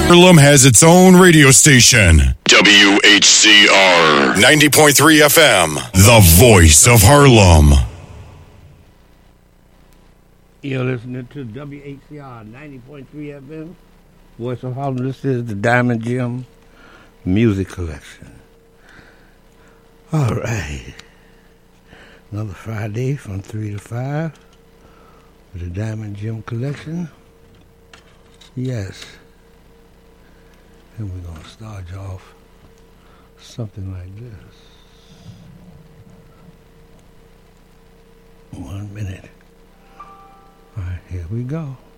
Harlem has its own radio station. WHCR 90.3 FM. The voice of Harlem. You're listening to WHCR 90.3 FM. Voice of Harlem. This is the Diamond Gem Music Collection. All right. Another Friday from 3 to 5 with the Diamond Gem Collection. Yes. And we're going to start you off something like this. 1 minute. All right, here we go.